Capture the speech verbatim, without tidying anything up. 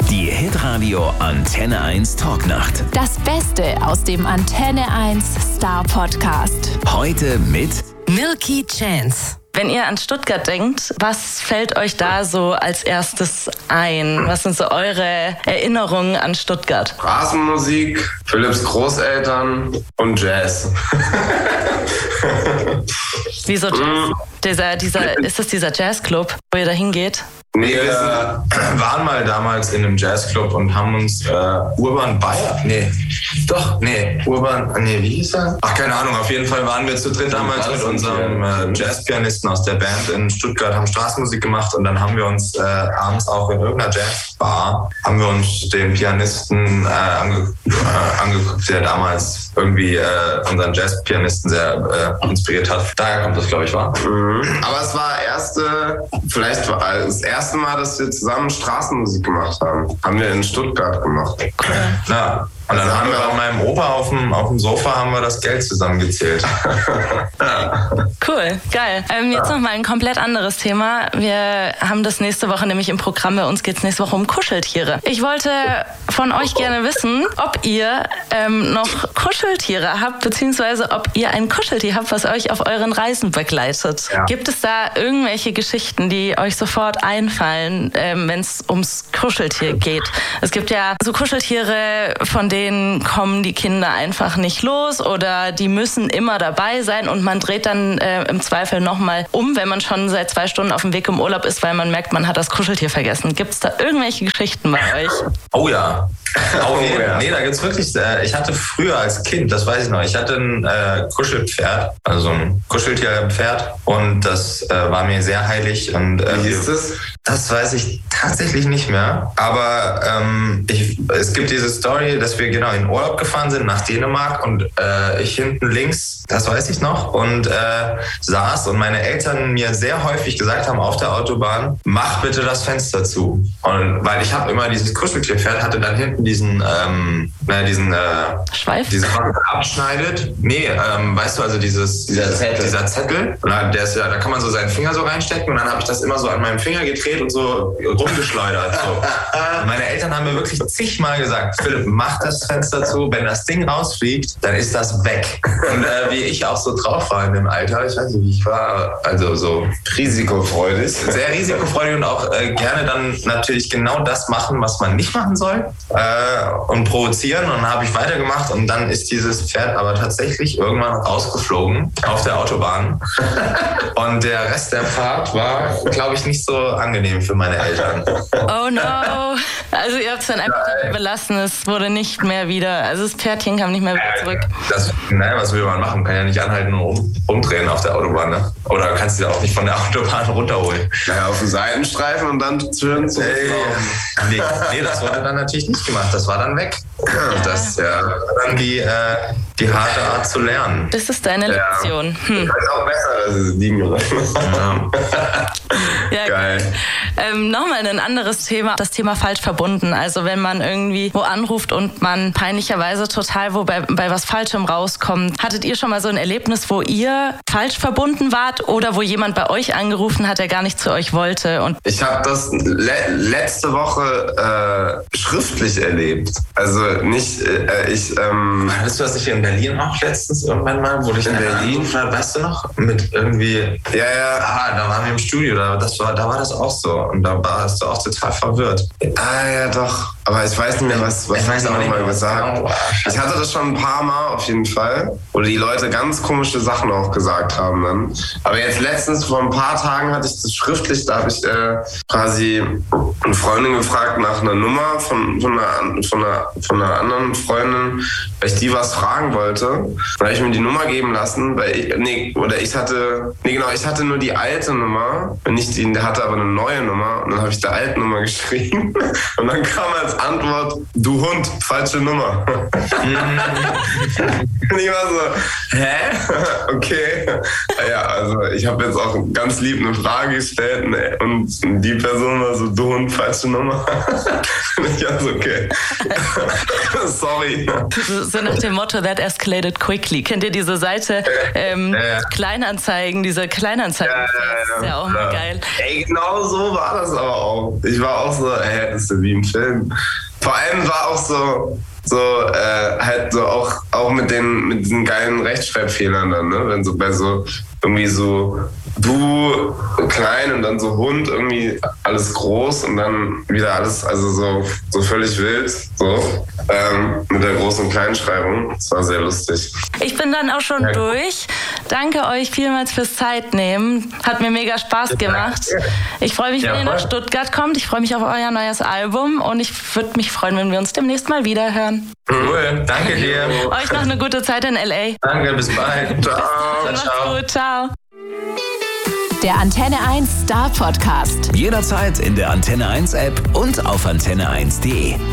Die Hitradio Antenne eins Talknacht. Das Beste aus dem Antenne eins Star Podcast. Heute mit Milky Chance. Wenn ihr an Stuttgart denkt, was fällt euch da so als erstes ein? Was sind so eure Erinnerungen an Stuttgart? Straßenmusik, Philipps Großeltern und Jazz. Wieso Jazz? Dieser, dieser, ist das dieser Jazzclub, wo ihr da hingeht? Nee, wir waren mal damals in einem Jazzclub und haben uns äh, Urban Bayer, nee, doch, nee, Urban, nee, wie hieß er? Ach, keine Ahnung, auf jeden Fall waren wir zu dritt damals mit unserem äh, Jazzpianisten aus der Band in Stuttgart, haben Straßenmusik gemacht und dann haben wir uns äh, abends auch in irgendeiner Jazzbar, haben wir uns den Pianisten äh, ange, äh, angeguckt, der damals irgendwie äh, unseren Jazzpianisten sehr äh, inspiriert hat. Daher kommt das, glaube ich, war. Mhm. Aber es war erste, vielleicht war das erste Das erste Mal, dass wir zusammen Straßenmusik gemacht haben, haben wir in Stuttgart gemacht. Cool. Ja. Und dann also haben wir bei meinem Opa auf dem, auf dem Sofa haben wir das Geld zusammengezählt. Cool, geil. Ähm, jetzt ja. noch mal ein komplett anderes Thema. Wir haben das nächste Woche nämlich im Programm. Bei uns geht es nächste Woche um Kuscheltiere. Ich wollte von euch gerne wissen, ob ihr ähm, noch Kuscheltiere habt, beziehungsweise ob ihr ein Kuscheltier habt, was euch auf euren Reisen begleitet. Ja. Gibt es da irgendwelche Geschichten, die euch sofort einfallen, ähm, wenn es ums Kuscheltier geht? Es gibt ja so Kuscheltiere, von denen denen kommen die Kinder einfach nicht los oder die müssen immer dabei sein und man dreht dann äh, im Zweifel nochmal um, wenn man schon seit zwei Stunden auf dem Weg im Urlaub ist, weil man merkt, man hat das Kuscheltier vergessen. Gibt es da irgendwelche Geschichten bei euch? Oh ja. Oh, ja. Nee, da gibt's wirklich, äh, ich hatte früher als Kind, das weiß ich noch, ich hatte ein äh, Kuschelpferd, also ein Kuscheltierpferd und das äh, war mir sehr heilig. Und, äh, Wie hieß das? Das weiß ich tatsächlich nicht mehr, aber ähm, ich, es gibt diese Story, dass wir genau in Urlaub gefahren sind nach Dänemark und äh, ich hinten links, das weiß ich noch, und äh, saß und meine Eltern mir sehr häufig gesagt haben auf der Autobahn, mach bitte das Fenster zu. Und weil ich habe immer dieses Kuscheltierpferd, hatte dann hinten diesen, ähm, na, diesen äh, Schweif? Diese abschneidet. Nee, ähm, weißt du, also dieses, dieser Zettel. Dieser Zettel. Und der ist ja, da kann man so seinen Finger so reinstecken und dann habe ich das immer so an meinem Finger gedreht und so rumgeschleudert. So. Und meine Eltern haben mir wirklich zigmal gesagt, Philipp, mach das Fenster zu, wenn das Ding rausfliegt, dann ist das weg. Und äh, wie ich auch so drauf war in dem Alter, ich weiß nicht, wie ich war, also so risikofreudig. Sehr risikofreudig und auch äh, gerne dann natürlich genau das machen, was man nicht machen soll. Äh, und provozieren und dann habe ich weitergemacht und dann ist dieses Pferd aber tatsächlich irgendwann rausgeflogen auf der Autobahn und der Rest der Fahrt war, glaube ich, nicht so angenehm für meine Eltern. Oh no! Also ihr habt es dann einfach dabei belassen, es wurde nicht mehr wieder, also das Pferdchen kam nicht mehr wieder zurück. Das, naja, was will man machen? Man kann ja nicht anhalten und um, umdrehen auf der Autobahn, ne? Oder kannst du ja auch nicht von der Autobahn runterholen. Naja, auf den Seitenstreifen und dann schön zu hey. nee, nee, das wurde dann natürlich nicht gemacht, das war dann weg. Ja. Das ja dann die, äh, die harte Art zu lernen. Das ist deine Lektion. Ja. Hm. Das ist auch besser, als es liegen gelassen. Ja, geil. Ähm, Nochmal ein anderes Thema, das Thema falsch verbunden. Also wenn man irgendwie wo anruft und man peinlicherweise total wo bei, bei was Falschem rauskommt. Hattet ihr schon mal so ein Erlebnis, wo ihr falsch verbunden wart oder wo jemand bei euch angerufen hat, der gar nicht zu euch wollte? Und ich habe das le- letzte Woche äh, schriftlich erlebt. Also nicht, äh, ich... Ähm, Hattest du das nicht in Berlin auch letztens irgendwann mal, wo ich in Berlin war, weißt du noch? Mit irgendwie... Ja, ja, ah, da waren wir im Studio, da, das war, da war das auch so. Und da warst du auch total verwirrt. Ah, ja, doch. Aber ich weiß nicht mehr, was, was ich weiß auch nicht mal gesagt. Genau. Ich hatte das schon ein paar Mal auf jeden Fall, wo die Leute ganz komische Sachen auch gesagt haben dann. Aber jetzt letztens, vor ein paar Tagen hatte ich das schriftlich, da habe ich äh, quasi eine Freundin gefragt nach einer Nummer von, von, einer, von, einer, von einer anderen Freundin, weil ich die was fragen wollte. Dann habe ich mir die Nummer geben lassen, weil ich, nee, oder ich hatte, nee genau, ich hatte nur die alte Nummer, nicht die, der hatte aber eine neue Nummer und dann habe ich die alte Nummer geschrieben und dann kam als Antwort, du Hund, falsche Nummer. Und ich war so, hä? Okay. Ja, also ich habe jetzt auch ganz lieb eine Frage gestellt und die Person war so, du Hund, falsche Nummer. Und ich war so, okay. Sorry. So nach dem Motto, that escalated quickly. Kennt ihr diese Seite ähm, ja. Kleinanzeigen, diese Kleinanzeigen? Ja, ja, ja, das ist ja auch mal geil. Ey, genau so war das aber auch. Ich war auch so, ey, das ist ja wie im Film. Vor allem war auch so, so äh, halt so auch, auch mit den mit diesen geilen Rechtschreibfehlern dann, ne? Wenn so bei so irgendwie so du klein und dann so Hund, irgendwie alles groß und dann wieder alles, also so, so völlig wild, so ähm, mit der Groß- und Kleinschreibung. Das war sehr lustig. Ich bin dann auch schon ja. durch. Danke euch vielmals fürs Zeitnehmen. Hat mir mega Spaß gemacht. Ich freue mich, ja, wenn ihr nach Stuttgart kommt. Ich freue mich auf euer neues Album und ich würde mich freuen, wenn wir uns demnächst mal wieder hören. Cool, danke dir. Euch noch eine gute Zeit in L A. Danke, bis bald. Ciao. Bis dann, macht's gut, ciao. Der Antenne eins Star Podcast. Jederzeit in der Antenne eins App und auf antenne eins punkt de.